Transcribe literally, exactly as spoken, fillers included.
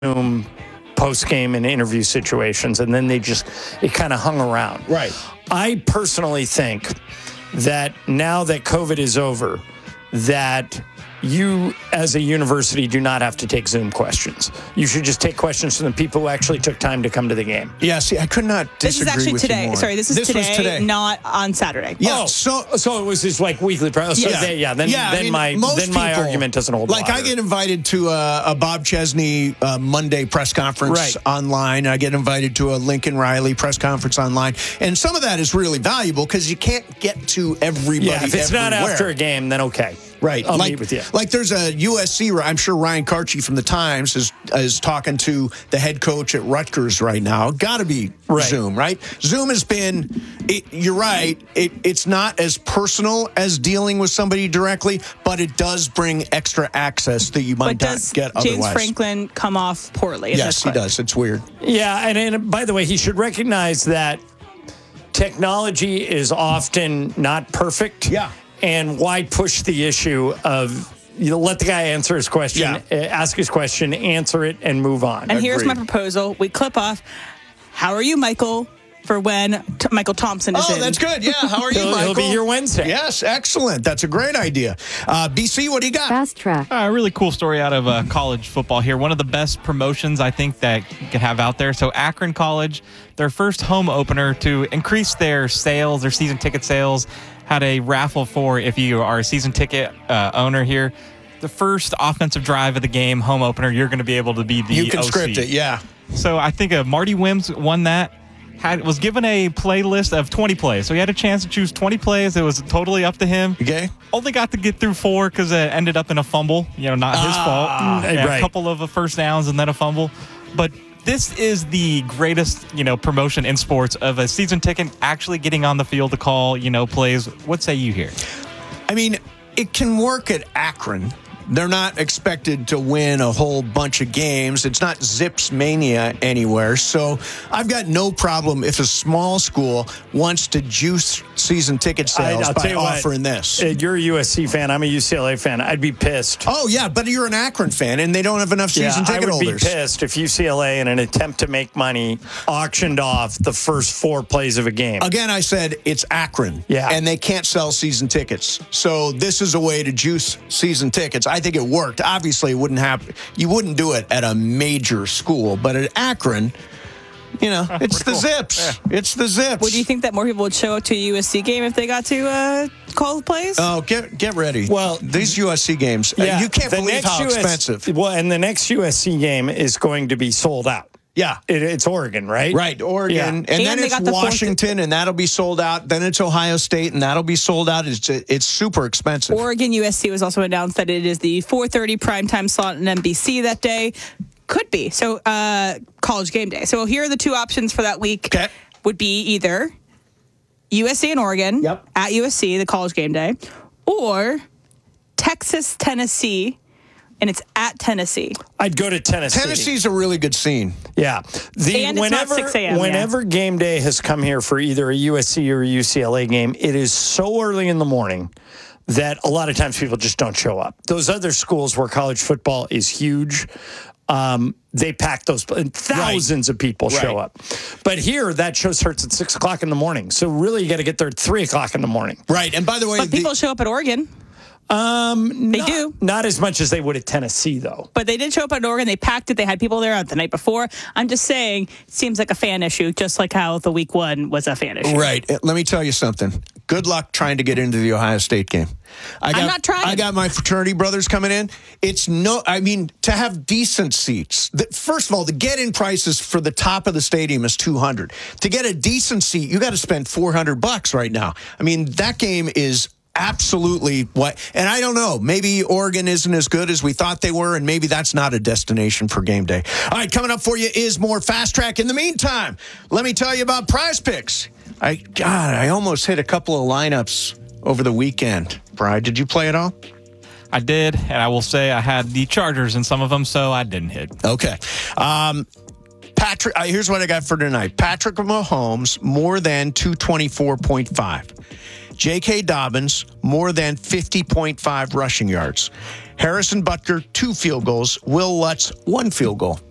Zoom post game and interview situations, and then they just it kind of hung around. Right. I personally think that now that COVID is over, that you as a university do not have to take Zoom questions. You should just take questions from the people who actually took time to come to the game. Yeah, see, I could not disagree This is actually with today. you more. Sorry, this is this today, was today, not on Saturday. Yeah, oh, so so it was his like weekly press. So yeah, they, yeah. Then yeah, then I mean, my most then my people, argument doesn't hold Like water. I get invited to a, a Bob Chesney uh, Monday press conference Right. online. I get invited to a Lincoln Riley press conference online, and some of that is really valuable because you can't get to everybody. Yeah, if it's not everywhere. after a game, then okay. Right. I'll like, meet with you. Like there's a U S C, I'm sure Ryan Karchi from the Times is is talking to the head coach at Rutgers right now. Got to be Right. Zoom, right? Zoom has been, it, you're right, it, it's not as personal as dealing with somebody directly, but it does bring extra access that you might But not does get James otherwise. Franklin come off poorly? in Yes, this he clip? does. It's weird. Yeah, and, and by the way, he should recognize that technology is often not perfect. Yeah. And why push the issue of you know, let the guy answer his question, Yeah. uh, ask his question, answer it, and move on. And here's my Agreed. proposal. We clip off, how are you, Michael, for when T- Michael Thompson is Oh, in. that's good. Yeah, how are you, He'll- Michael? he'll be here Wednesday. Yes, excellent. That's a great idea. Uh, B C, what do you got? Fast track. A really cool story out of uh, college football here. One of the best promotions I think that you could have out there. So Akron College, their first home opener to increase their sales, their season ticket sales, had a raffle for if you are a season ticket uh, owner here. The first offensive drive of the game, home opener, you're going to be able to be the You can O C. script it, yeah. So I think uh, Marty Wims won that. Had was given a playlist of twenty plays, so he had a chance to choose twenty plays. It was totally up to him. Okay. Only got to get through four because it ended up in a fumble. You know, not his fault. Yeah, right. A couple of uh, first downs and then a fumble. But this is the greatest, you know, promotion in sports of a season ticket actually getting on the field to call, you know, plays. What say you here? I mean, it can work at Akron. They're not expected to win a whole bunch of games. It's not Zips mania anywhere. So I've got no problem if a small school wants to juice season ticket sales I'll by tell you what, offering this. Uh, You're a U S C fan. I'm a U C L A fan. I'd be pissed. Oh, yeah, but you're an Akron fan, and they don't have enough season yeah, ticket I would holders. be pissed if U C L A, in an attempt to make money, auctioned off the first four plays of a game. Again, I said it's Akron, Yeah. and they can't sell season tickets. So this is a way to juice season tickets. I think it worked. Obviously, it wouldn't happen. You wouldn't do it at a major school, but at Akron, you know, it's the cool. Zips. It's the Zips. Would you think that more people would show up to a U S C game if they got to uh, call the plays? Oh, get get ready. Well, these U S C games, uh, you can't the believe next how U S expensive. Well, and the next U S C game is going to be sold out. Yeah. It, it's Oregon, right? Right, Oregon, Yeah. and, And then they it's got the fourth- Washington, and that'll be sold out. Then it's Ohio State, and that'll be sold out. It's it's super expensive. Oregon U S C was also announced that it is the four thirty primetime slot on N B C that day. Could be. So, uh, college game day. So here are the two options for that week. Okay. Would be either U S C and Oregon Yep. at U S C, the college game day, or Texas, Tennessee, and it's at Tennessee. I'd go to Tennessee. Tennessee's a really good scene. Yeah. The, And it's not whenever, six a.m., yeah. Whenever game day has come here for either a U S C or a U C L A game, it is so early in the morning that a lot of times people just don't show up. Those other schools where college football is huge, um, they pack those, and thousands of people show Right. up. But here, that show starts at six o'clock in the morning. So really, you got to get there at three o'clock in the morning. Right, and by the way, But the- people show up at Oregon. Um, They not, do. Not as much as they would at Tennessee, though. But they did show up at Oregon. They packed it. They had people there the night before. I'm just saying, it seems like a fan issue, just like how the week one was a fan issue. Right. Uh, Let me tell you something. Good luck trying to get into the Ohio State game. I got, not trying. I got my fraternity brothers coming in. It's no, I mean, to have decent seats. The, first of all, the get-in prices for the top of the stadium is two hundred. To get a decent seat, you got to spend four hundred bucks right now. I mean, that game is absolutely what, and I don't know, maybe Oregon isn't as good as we thought they were, and maybe that's not a destination for game day. All right, coming up for you is more Fast Track. In the meantime, let me tell you about Prize Picks. I, God, I almost hit a couple of lineups over the weekend. Brian, did you play it all? I did, and I will say I had the Chargers in some of them, so I didn't hit. Okay. Um, Patrick, uh, here's what I got for tonight. Patrick Mahomes, more than two twenty-four point five. J K. Dobbins, more than fifty point five rushing yards. Harrison Butker, two field goals. Will Lutz, one field goal.